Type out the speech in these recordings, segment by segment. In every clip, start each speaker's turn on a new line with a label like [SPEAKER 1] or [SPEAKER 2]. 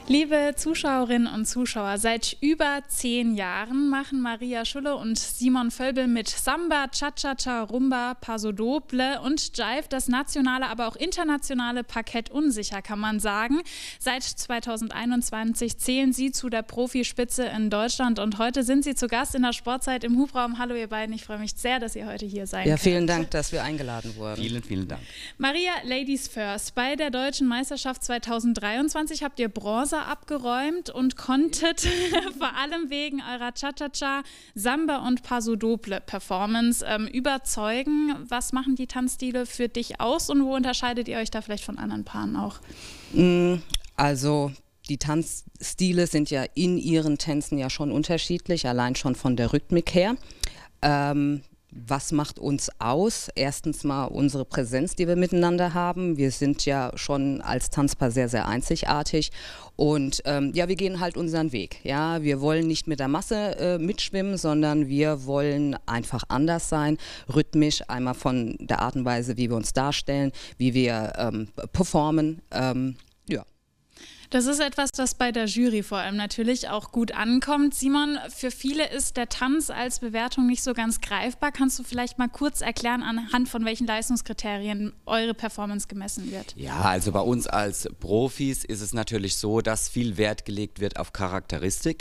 [SPEAKER 1] Liebe Zuschauerinnen und Zuschauer, seit über 10 Jahren machen Maria Schulle und Simon Völbel mit Samba, Cha-Cha-Cha, Rumba, Paso Doble und Jive das nationale, aber auch internationale Parkett unsicher, kann man sagen. Seit 2021 zählen sie zu der Profispitze in Deutschland und heute sind sie zu Gast in der Sportzeit im Hubraum. Hallo ihr beiden, ich freue mich sehr, dass ihr heute hier seid.
[SPEAKER 2] Ja, vielen Dank, dass wir eingeladen wurden.
[SPEAKER 3] Vielen, vielen Dank.
[SPEAKER 1] Maria, Ladies First. Bei der Deutschen Meisterschaft 2023 habt ihr Bronze abgeräumt und konntet vor allem wegen eurer Cha-Cha-Cha, Samba und Paso Doble Performance überzeugen. Was machen die Tanzstile für dich aus und wo unterscheidet ihr euch da vielleicht von anderen Paaren auch?
[SPEAKER 2] Also die Tanzstile sind ja in ihren Tänzen ja schon unterschiedlich, allein schon von der Rhythmik her. Was macht uns aus? Erstens mal unsere Präsenz, die wir miteinander haben. Wir sind ja schon als Tanzpaar sehr, sehr einzigartig und ja, wir gehen halt unseren Weg. Ja, wir wollen nicht mit der Masse mitschwimmen, sondern wir wollen einfach anders sein, rhythmisch, einmal von der Art und Weise, wie wir uns darstellen, wie wir performen. Ja.
[SPEAKER 1] Das ist etwas, das bei der Jury vor allem natürlich auch gut ankommt. Simon, für viele ist der Tanz als Bewertung nicht so ganz greifbar. Kannst du vielleicht mal kurz erklären, anhand von welchen Leistungskriterien eure Performance gemessen wird?
[SPEAKER 3] Ja, also bei uns als Profis ist es natürlich so, dass viel Wert gelegt wird auf Charakteristik.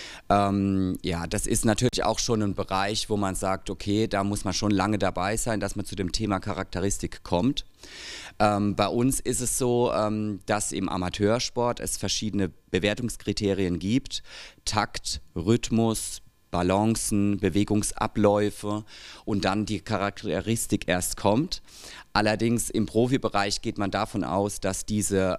[SPEAKER 3] Ja, das ist natürlich auch schon ein Bereich, wo man sagt, okay, da muss man schon lange dabei sein, dass man zu dem Thema Charakteristik kommt. Bei uns ist es so, dass im Amateursport es verschiedene Bewertungskriterien gibt. Takt, Rhythmus, Balancen, Bewegungsabläufe und dann die Charakteristik erst kommt. Allerdings im Profibereich geht man davon aus, dass diese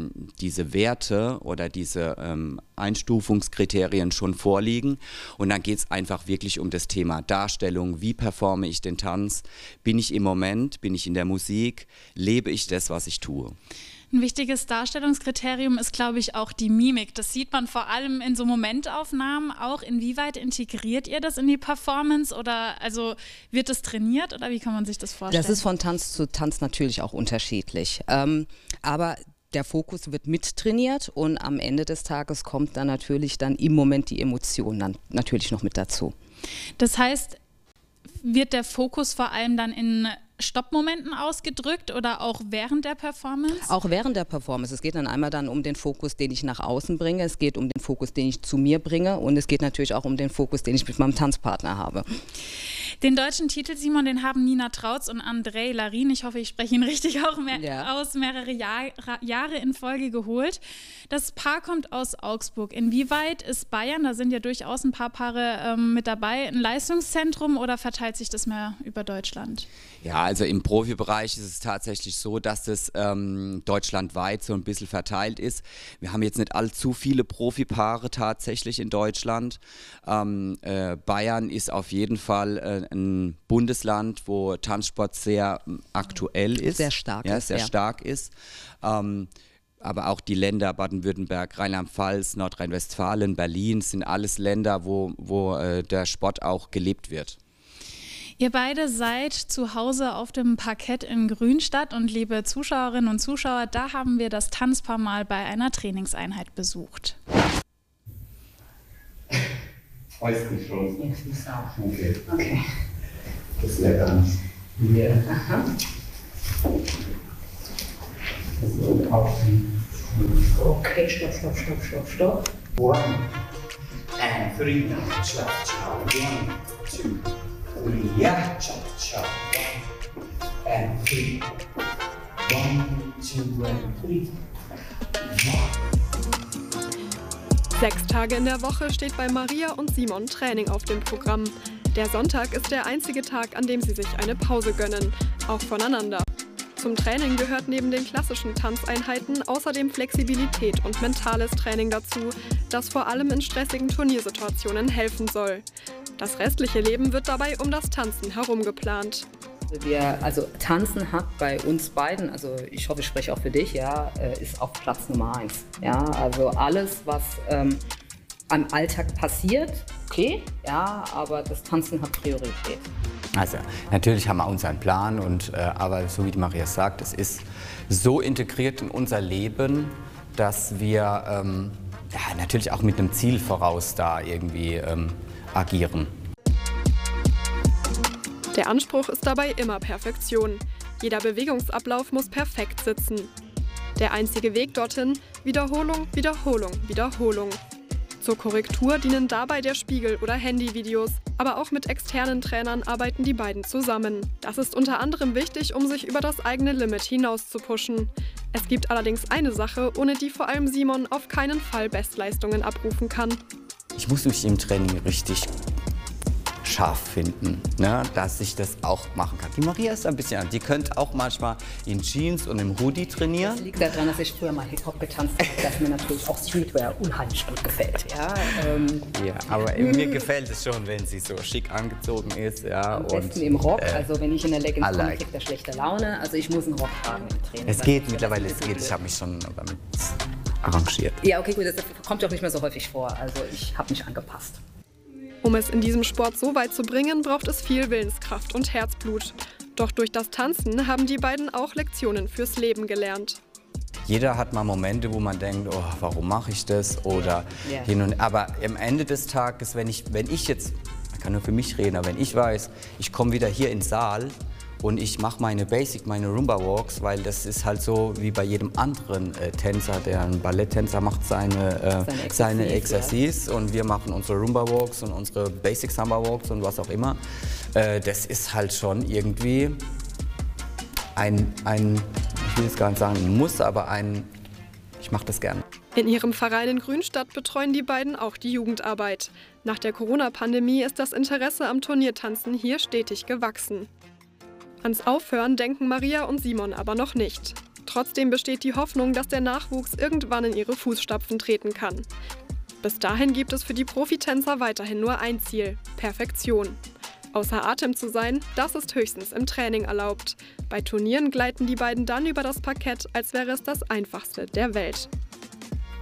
[SPEAKER 3] Werte oder diese Einstufungskriterien schon vorliegen und dann geht es einfach wirklich um das Thema Darstellung, wie performe ich den Tanz, bin ich im Moment, bin ich in der Musik, lebe ich das, was ich tue.
[SPEAKER 1] Ein wichtiges Darstellungskriterium ist, glaube ich, auch die Mimik. Das sieht man vor allem in so Momentaufnahmen auch. Inwieweit integriert ihr das in die Performance oder also wird das trainiert oder wie kann man sich das vorstellen?
[SPEAKER 2] Das ist von Tanz zu Tanz natürlich auch unterschiedlich. Aber der Fokus wird mittrainiert und am Ende des Tages kommt dann natürlich dann im Moment die Emotion dann natürlich noch mit dazu.
[SPEAKER 1] Das heißt, wird der Fokus vor allem dann in Stoppmomenten ausgedrückt oder auch während der Performance?
[SPEAKER 2] Auch während der Performance. Es geht dann einmal dann um den Fokus, den ich nach außen bringe. Es geht um den Fokus, den ich zu mir bringe. Und es geht natürlich auch um den Fokus, den ich mit meinem Tanzpartner habe.
[SPEAKER 1] Den deutschen Titel, Simon, den haben Nina Trautz und Andrei Larin, ich hoffe, ich spreche ihn richtig auch aus, mehrere Jahre in Folge geholt. Das Paar kommt aus Augsburg. Inwieweit ist Bayern, da sind ja durchaus ein paar Paare mit dabei, ein Leistungszentrum oder verteilt sich das mehr über Deutschland?
[SPEAKER 3] Ja, also im Profibereich ist es tatsächlich so, dass es deutschlandweit so ein bisschen verteilt ist. Wir haben jetzt nicht allzu viele Profipaare tatsächlich in Deutschland. Bayern ist auf jeden Fall ein Bundesland, wo Tanzsport sehr aktuell ist.
[SPEAKER 2] Sehr stark
[SPEAKER 3] ja,
[SPEAKER 2] ist.
[SPEAKER 3] Sehr stark ist. Aber auch die Länder Baden-Württemberg, Rheinland-Pfalz, Nordrhein-Westfalen, Berlin sind alles Länder, wo der Sport auch gelebt wird.
[SPEAKER 1] Ihr beide seid zu Hause auf dem Parkett in Grünstadt und liebe Zuschauerinnen und Zuschauer, da haben wir das Tanzpaar mal bei einer Trainingseinheit besucht.
[SPEAKER 4] Weißt du schon? Ja, ich muss auch. Okay. Das ist lecker an. Ja. Aha. Das ist auch. Okay, stopp. 1 and 3, cha-cha, 1, 2, 3, ja, cha-cha, 1 and 3, 1, 2 and 3.
[SPEAKER 5] 6 Tage in der Woche steht bei Maria und Simon Training auf dem Programm. Der Sonntag ist der einzige Tag, an dem sie sich eine Pause gönnen, auch voneinander. Zum Training gehört neben den klassischen Tanzeinheiten außerdem Flexibilität und mentales Training dazu, das vor allem in stressigen Turniersituationen helfen soll. Das restliche Leben wird dabei um das Tanzen herum geplant.
[SPEAKER 2] Also Tanzen hat bei uns beiden, also ich hoffe, ich spreche auch für dich, ja, ist auf Platz Nummer 1. Ja, also alles, was am Alltag passiert, okay, ja, aber das Tanzen hat Priorität.
[SPEAKER 6] Also natürlich haben wir unseren Plan, aber so wie die Maria sagt, es ist so integriert in unser Leben, dass wir ja, natürlich auch mit einem Ziel voraus da irgendwie agieren.
[SPEAKER 5] Der Anspruch ist dabei immer Perfektion. Jeder Bewegungsablauf muss perfekt sitzen. Der einzige Weg dorthin: Wiederholung, Wiederholung, Wiederholung. Zur Korrektur dienen dabei der Spiegel oder Handyvideos, aber auch mit externen Trainern arbeiten die beiden zusammen. Das ist unter anderem wichtig, um sich über das eigene Limit hinaus zu pushen. Es gibt allerdings eine Sache, ohne die vor allem Simon auf keinen Fall Bestleistungen abrufen kann.
[SPEAKER 6] Ich muss mich im Training richtig scharf finden, ne, dass ich das auch machen kann. Die Maria ist ein bisschen anders. Die könnte auch manchmal in Jeans und im Hoodie trainieren.
[SPEAKER 2] Das liegt daran, dass ich früher mal Hip-Hop getanzt habe, dass mir natürlich auch Streetwear unheimlich gut gefällt. Ja,
[SPEAKER 6] ja, aber mir gefällt es schon, wenn sie so schick angezogen ist. Ja,
[SPEAKER 2] am besten im Rock. Also wenn ich in der Leggings komme,
[SPEAKER 6] like.
[SPEAKER 2] kriegt er schlechte Laune. Also ich muss einen Rock tragen im Training.
[SPEAKER 6] Es geht mittlerweile, es geht. Ich habe mich schon damit arrangiert.
[SPEAKER 2] Ja, okay, gut, das kommt ja auch nicht mehr so häufig vor. Also ich habe mich angepasst.
[SPEAKER 5] Um es in diesem Sport so weit zu bringen, braucht es viel Willenskraft und Herzblut. Doch durch das Tanzen haben die beiden auch Lektionen fürs Leben gelernt.
[SPEAKER 6] Jeder hat mal Momente, wo man denkt, oh, warum mache ich das? Oder
[SPEAKER 2] Ja.
[SPEAKER 6] hin und aber am Ende des Tages, wenn ich jetzt, ich kann nur für mich reden, aber wenn ich weiß, ich komme wieder hier in den Saal und ich mache meine Rumba-Walks, weil das ist halt so wie bei jedem anderen Tänzer, der ein Balletttänzer macht seine Exercise und wir machen unsere Rumba-Walks und unsere Basic Samba-Walks und was auch immer. Das ist halt schon irgendwie ein ich will jetzt gar nicht sagen ein Muss, aber ich mache das gerne.
[SPEAKER 5] In ihrem Verein in Grünstadt betreuen die beiden auch die Jugendarbeit. Nach der Corona-Pandemie ist das Interesse am Turniertanzen hier stetig gewachsen. Ans Aufhören denken Maria und Simon aber noch nicht. Trotzdem besteht die Hoffnung, dass der Nachwuchs irgendwann in ihre Fußstapfen treten kann. Bis dahin gibt es für die Profitänzer weiterhin nur ein Ziel: Perfektion. Außer Atem zu sein, das ist höchstens im Training erlaubt. Bei Turnieren gleiten die beiden dann über das Parkett, als wäre es das einfachste der Welt.